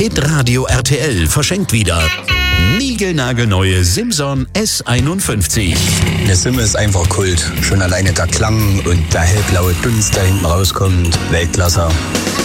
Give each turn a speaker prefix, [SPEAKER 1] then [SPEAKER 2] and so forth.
[SPEAKER 1] Hitradio RTL verschenkt wieder niegelnagelneue Simson S51.
[SPEAKER 2] Der Sim ist einfach Kult. Schon alleine der Klang und der hellblaue Dunst, der hinten rauskommt. Weltklasse.